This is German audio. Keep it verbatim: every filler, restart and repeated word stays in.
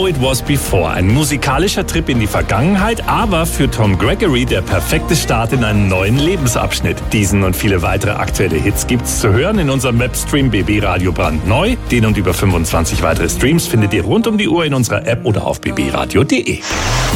How It Was Before. Ein musikalischer Trip in die Vergangenheit, aber für Tom Gregory der perfekte Start in einen neuen Lebensabschnitt. Diesen und viele weitere aktuelle Hits gibt's zu hören in unserem Webstream B B Radio brandneu. Den und über fünfundzwanzig weitere Streams findet ihr rund um die Uhr in unserer App oder auf b b radio punkt d e.